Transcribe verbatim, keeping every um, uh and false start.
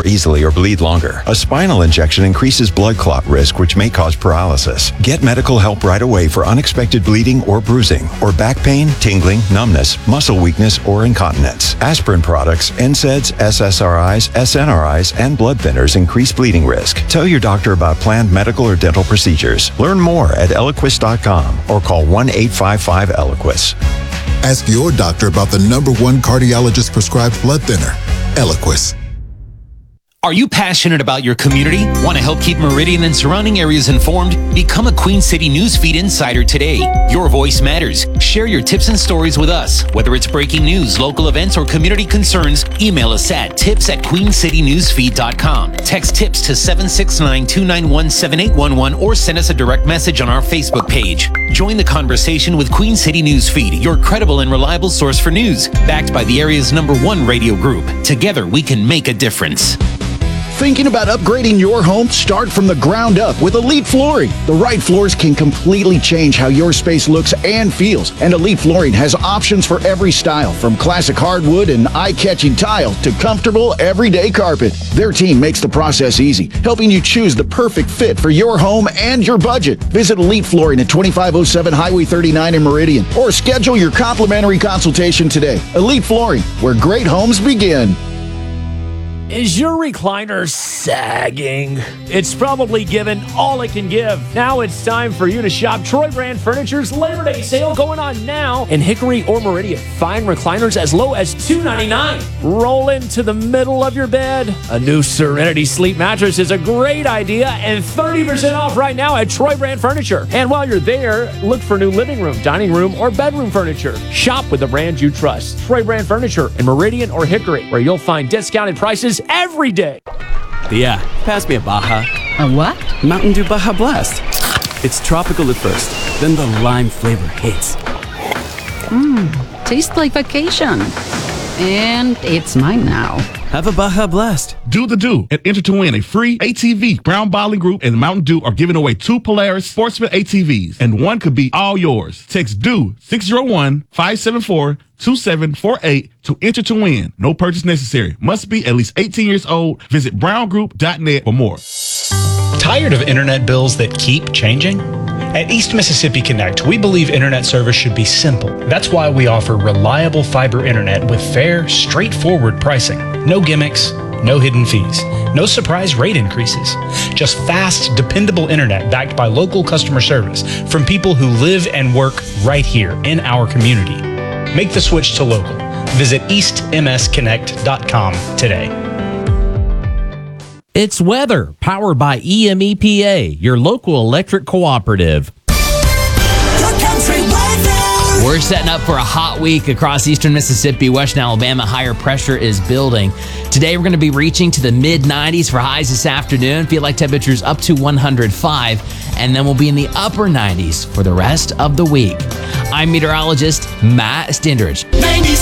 more easily or bleed longer. A spinal injection increases blood clot risk, which may cause paralysis. Get medical help right away for unexpected bleeding or bruising, or back pain, tingling, numbness, muscle weakness, or incontinence. Aspirin products, N SAIDs, S S R Is, S N R Is, and blood thinners increase bleeding risk. Tell your doctor about planned medical or dental procedures. Learn more at Eliquis dot com or call one eight five five Eliquis. Ask your doctor about the number one cardiologist prescribed blood thinner, Eliquis. Are you passionate about your community? Want to help keep Meridian and surrounding areas informed? Become a Queen City Newsfeed Insider today. Your voice matters. Share your tips and stories with us. Whether it's breaking news, local events, or community concerns, email us at tips at queen city newsfeed dot com. Text tips to seven six nine, two nine one, seven eight one one or send us a direct message on our Facebook page. Join the conversation with Queen City Newsfeed, your credible and reliable source for news, backed by the area's number one radio group. Together, we can make a difference. Thinking about upgrading your home? Start from the ground up with Elite Flooring. The right floors can completely change how your space looks and feels. And Elite Flooring has options for every style, from classic hardwood and eye-catching tile to comfortable everyday carpet. Their team makes the process easy, helping you choose the perfect fit for your home and your budget. Visit Elite Flooring at twenty-five oh seven Highway thirty-nine in Meridian, or schedule your complimentary consultation today. Elite Flooring, where great homes begin. Is your recliner sagging? It's probably given all it can give. Now it's time for you to shop Troy Brand Furniture's Labor Day sale going on now in Hickory or Meridian. Find recliners as low as two ninety-nine. Roll into the middle of your bed. A new Serenity Sleep mattress is a great idea and thirty percent off right now at Troy Brand Furniture. And while you're there, look for new living room, dining room, or bedroom furniture. Shop with the brand you trust. Troy Brand Furniture in Meridian or Hickory, where you'll find discounted prices every day. Yeah, pass me a Baja. A what? Mountain Dew Baja Blast. It's tropical at first, then the lime flavor hits. Mmm, tastes like vacation. And it's mine now. Have a Baja Blast. Do the do and enter to win a free A T V. Brown Bottling Group and Mountain Dew are giving away two Polaris Sportsman A T Vs, and one could be all yours. Text DEW six oh one, five seven four, two seven four eight to enter to win. No purchase necessary. Must be at least eighteen years old. Visit brown group dot net for more. Tired of internet bills that keep changing? At East Mississippi Connect, we believe internet service should be simple. That's why we offer reliable fiber internet with fair, straightforward pricing. No gimmicks, no hidden fees, no surprise rate increases. Just fast, dependable internet backed by local customer service from people who live and work right here in our community. Make the switch to local. Visit east m s connect dot com today. It's weather, powered by E M E P A, your local electric cooperative. We're setting up for a hot week across eastern Mississippi, western Alabama. Higher pressure is building. Today, we're going to be reaching to the mid nineties for highs this afternoon. Feel like temperatures up to one hundred five, and then we'll be in the upper nineties for the rest of the week. I'm meteorologist Matt Stindridge.